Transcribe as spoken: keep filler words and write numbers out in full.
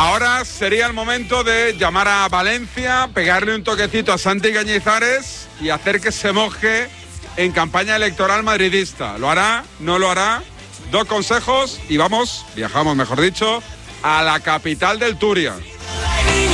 Ahora sería el momento de llamar a Valencia, pegarle un toquecito a Santi Cañizares y hacer que se moje en campaña electoral madridista. ¿Lo hará? ¿No lo hará? Dos consejos y vamos, viajamos mejor dicho, a la capital del Turia.